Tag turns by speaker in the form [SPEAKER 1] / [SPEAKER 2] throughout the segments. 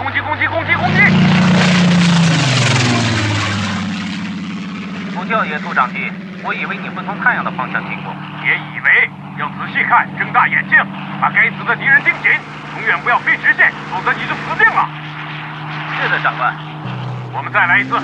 [SPEAKER 1] 攻击！攻击！攻击！攻击！
[SPEAKER 2] 不叫野兔长机，我以为你会从太阳的方向经过。
[SPEAKER 1] 别以为，要仔细看，睁大眼睛，把该死的敌人盯紧，永远不要飞直线，否则你就死定了。
[SPEAKER 2] 是的，长官。
[SPEAKER 1] 我们再来一次。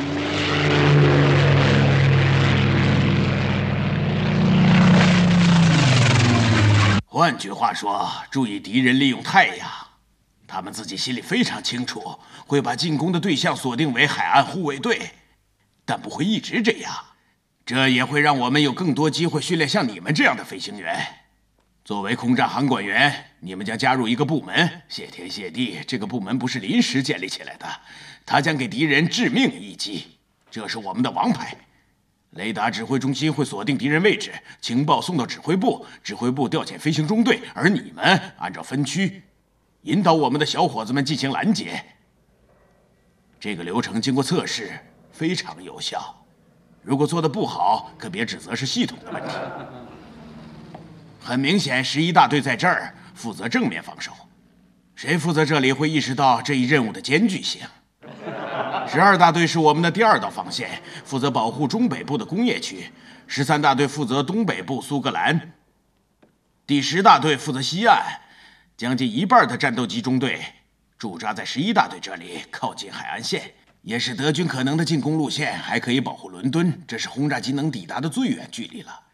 [SPEAKER 3] 换句话说，注意敌人利用太阳，他们自己心里非常清楚，会把进攻的对象锁定为海岸护卫队，但不会一直这样。这也会让我们有更多机会训练像你们这样的飞行员。作为空战航管员，你们将加入一个部门。谢天谢地，这个部门不是临时建立起来的，它将给敌人致命一击。这是我们的王牌。雷达指挥中心会锁定敌人位置，情报送到指挥部，指挥部调遣飞行中队，而你们按照分区引导我们的小伙子们进行拦截。这个流程经过测试，非常有效。如果做得不好，可别指责是系统的问题。很明显，11大队在这儿负责正面防守，谁负责这里会意识到这一任务的艰巨性。12大队是我们的第2道防线，负责保护中北部的工业区。13大队负责东北部苏格兰。第10大队负责西岸，将近一半的战斗机中队驻扎在11大队这里，靠近海岸线，也是德军可能的进攻路线，还可以保护伦敦。这是轰炸机能抵达的最远距离了。